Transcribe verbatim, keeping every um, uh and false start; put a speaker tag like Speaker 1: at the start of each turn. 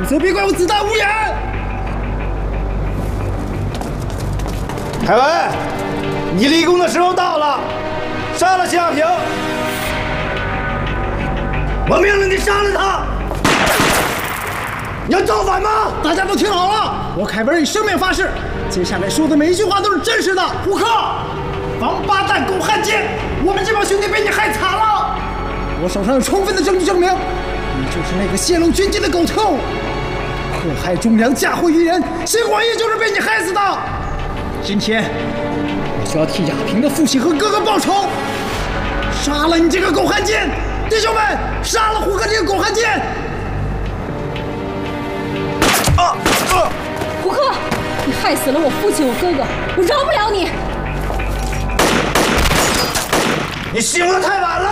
Speaker 1: 则别怪我子弹无眼。
Speaker 2: 凯文，你立功的时候到了，杀了谢亚平！我命令你杀了他！你要造反吗？
Speaker 1: 大家都听好了，我凯文以生命发誓，接下来说的每一句话都是真实的。胡克，王八蛋，狗汉奸！我们这帮兄弟被你害惨了。我手上有充分的证据证明，你就是那个泄露军机的狗特务，祸害忠良，嫁祸于人。谢广义就是被你害死的。今天，我就要替亚平的父亲和哥哥报仇，杀了你这个狗汉奸！弟兄们，杀了胡克这个狗汉奸！
Speaker 3: 啊啊！胡克，你害死了我父亲，我哥哥，我饶不了你！
Speaker 2: 你醒得太晚了。